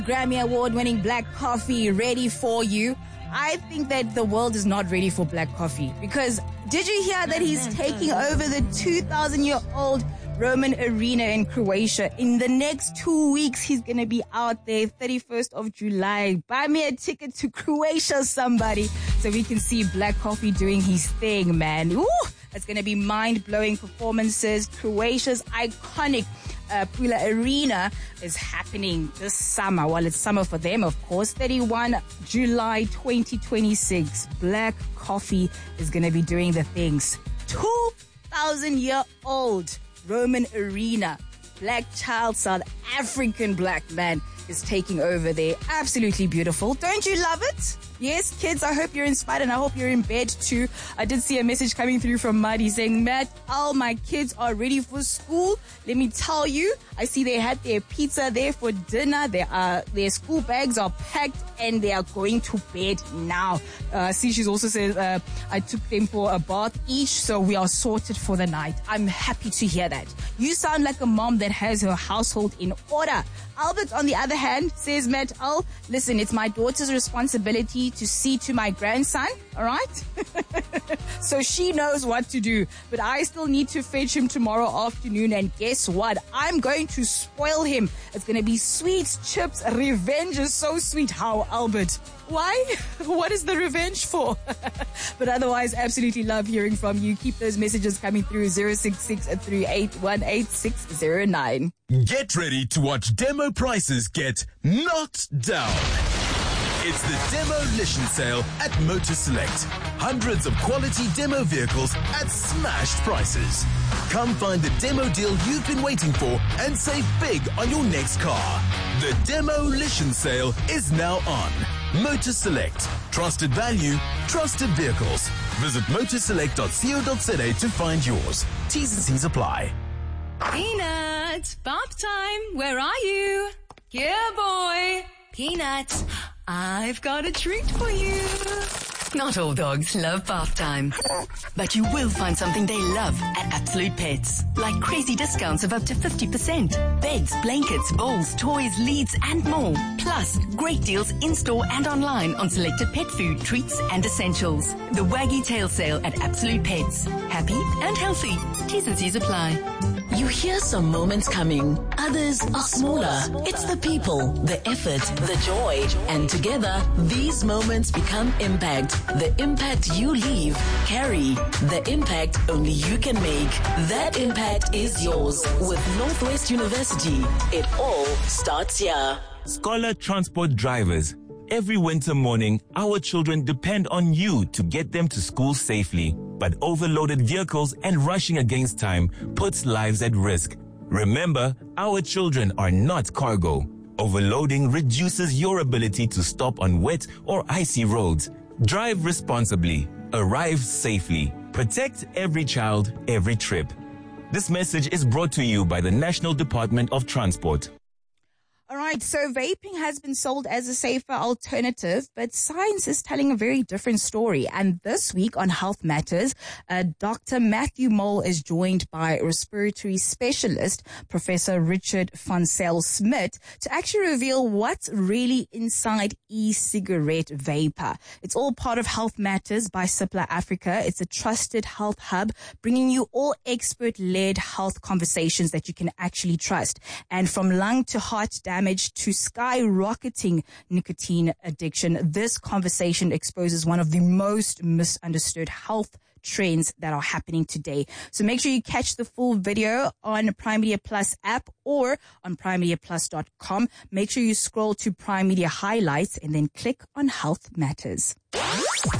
Grammy Award-winning black coffee ready for you. I think that the world is not ready for black coffee because did you hear that he's taking over the 2,000-year-old Roman Arena in Croatia? In the next 2 weeks, he's going to be out there, 31st of July. Buy me a ticket to Croatia, somebody, so we can see black coffee doing his thing, man. Ooh, it's going to be mind-blowing performances. Croatia's iconic Pula Arena is happening this summer. Well, it's summer for them, of course. 31 July 2026. Black coffee is going to be doing the things. 2,000-year-old Roman Arena. Black child, South African black man is taking over there. Absolutely beautiful. Don't you love it? Yes, kids, I hope you're inspired and I hope you're in bed too. I did see a message coming through from Muddy saying, Matt, all my kids are ready for school. Let me tell you, I see they had their pizza there for dinner. Their school bags are packed and they are going to bed now. See, she's also said, I took them for a bath each, so we are sorted for the night. I'm happy to hear that. You sound like a mom that has her household in order. Albert, on the other hand, says, Matt, listen, it's my daughter's responsibility to see to my grandson, all right? So she knows what to do. But I still need to fetch him tomorrow afternoon. And guess what? I'm going to spoil him. It's going to be sweets, chips. Revenge is so sweet. How, Albert? Why? What is the revenge for? But otherwise, absolutely love hearing from you. Keep those messages coming through 066-3818-609. Get ready to watch demo prices get knocked down. It's the Demolition Sale at Motor Select. Hundreds of quality demo vehicles at smashed prices. Come find the demo deal you've been waiting for and save big on your next car. The Demolition Sale is now on. Motor Select. Trusted value, trusted vehicles. Visit motorselect.co.za to find yours. T's and C's apply. Peanut, bath time. Where are you? Yeah, boy. Peanut, I've got a treat for you. Not all dogs love bath time, but you will find something they love at Absolute Pets, like crazy discounts of up to 50%. Beds, blankets, bowls, toys, leads, and more. Plus, great deals in-store and online on selected pet food, treats, and essentials. The Waggy Tail Sale at Absolute Pets. Happy and healthy. T's and C's apply. You hear some moments coming. Others are smaller. It's the people, the effort, the joy. And together, these moments become impact. The impact you leave, carry. The impact only you can make. That impact is yours. With Northwest University, it all starts here. Scholar Transport drivers. Every winter morning, our children depend on you to get them to school safely. But overloaded vehicles and rushing against time puts lives at risk. Remember, our children are not cargo. Overloading reduces your ability to stop on wet or icy roads. Drive responsibly. Arrive safely. Protect every child, every trip. This message is brought to you by the National Department of Transport. All right, so vaping has been sold as a safer alternative, but science is telling a very different story. And this week on Health Matters, Dr. Matthew Mole is joined by respiratory specialist, Professor Richard van Zyl-Smit, to actually reveal what's really inside e-cigarette vapor. It's all part of Health Matters by Cipla Africa. It's a trusted health hub, bringing you all expert-led health conversations that you can actually trust. And from lung to heart damage to skyrocketing nicotine addiction, this conversation exposes one of the most misunderstood health trends that are happening today. So make sure you catch the full video on Prime Media Plus app or on primemediaplus.com. Make sure you scroll to Prime Media Highlights and then click on Health Matters.